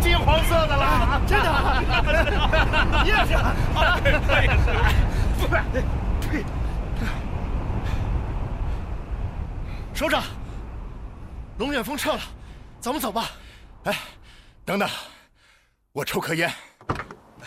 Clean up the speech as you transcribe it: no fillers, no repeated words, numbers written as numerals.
金黄色的了， 真的。你也是， 我也是。 呸！首长，龙卷风撤了，咱们走吧。 哎，等等，我抽颗烟。